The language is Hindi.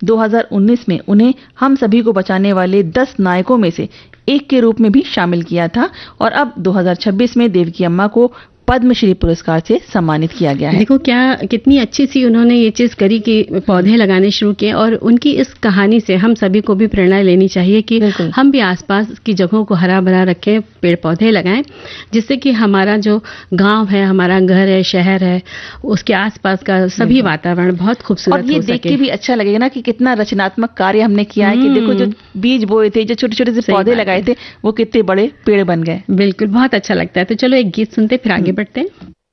2019 में उन्हें हम सभी को बचाने वाले 10 नायकों में से एक के रूप में भी शामिल किया था और अब 2026 में देवकी अम्मा को पद्मश्री पुरस्कार से सम्मानित किया गया है। देखो कितनी अच्छी सी उन्होंने ये चीज करी कि पौधे लगाने शुरू किए और उनकी इस कहानी से हम सभी को भी प्रेरणा लेनी चाहिए कि हम भी आसपास की जगहों को हरा भरा रखें, पेड़ पौधे लगाएं, जिससे कि हमारा जो गांव है, हमारा घर है, शहर है, उसके आसपास का सभी वातावरण बहुत खूबसूरत हो सके। और ये देख के भी अच्छा लगेगा ना कि कितना रचनात्मक कार्य हमने किया है कि देखो जो बीज बोए थे, जो छोटे छोटे से पौधे लगाए थे, वो कितने बड़े पेड़ बन गए। बिल्कुल, बहुत अच्छा लगता है। तो चलो एक गीत सुनते फिर आगे बढ़ते हैं।